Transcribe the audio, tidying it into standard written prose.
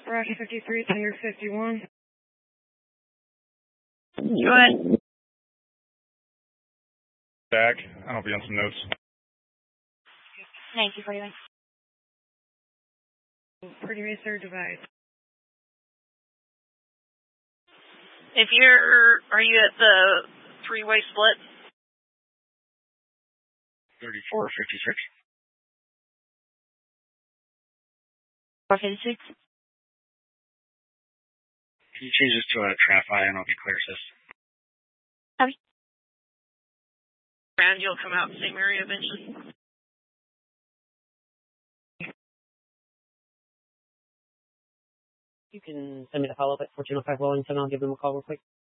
Roger 53, Tiger 51. Go ahead. Back. I'll be on some notes. 1941. Pretty racer device. Are you at the three-way split? 3456. 456? Can you change this to a TRAFI and I'll get clear assist? Copy. And you'll come out in the same area eventually. You can send me the follow-up at 1405 Wellington. I'll give them a call real quick.